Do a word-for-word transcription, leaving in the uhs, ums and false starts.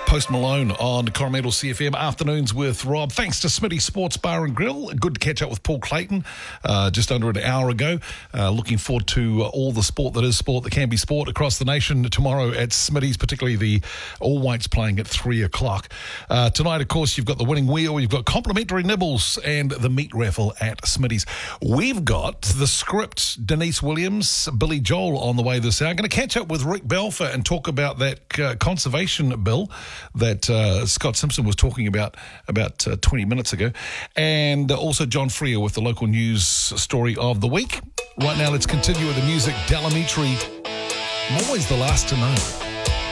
Post Malone on Coromandel C F M Afternoons with Rob. Thanks to Smitty Sports Bar and Grill. Good to catch up with Paul Clayton uh, just under an hour ago. Uh, looking forward to uh, all the sport that is sport that can be sport across the nation tomorrow at Smitty's, particularly the All Whites playing at three o'clock. Uh, tonight, of course, you've got the winning wheel, you've got complimentary nibbles and the meat raffle at Smitty's. We've got the script, Denise Williams, Billy Joel on the way this hour. I'm going to catch up with Rick Belfer and talk about that uh, conservation bill that uh, Scott Simpson was talking about about uh, twenty minutes ago, and also John Freer with the local news story of the week. Right now, let's continue with the music. Delamitri, I'm always the last to know.